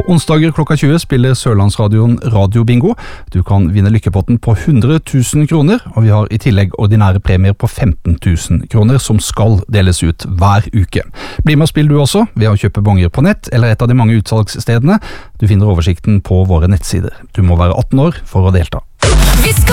Onsdager klokka 20 spiller Sørlandsradioen Radio Bingo. Du kan vinne lykkepotten på 100 000 kroner, og vi har i tillegg ordinære premier på 15 000 kroner som skal deles ut hver uke. Bli med og spill du også, ved å kjøpe bonger på nett eller et av de mange utsalgsstedene. Du finner oversikten på våre nettsider. Du må være 18 år for å delta.